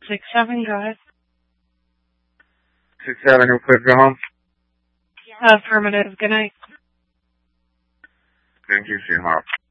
6-7, go ahead. 6-7, who could go home? Affirmative, good night. Thank you, sweetheart.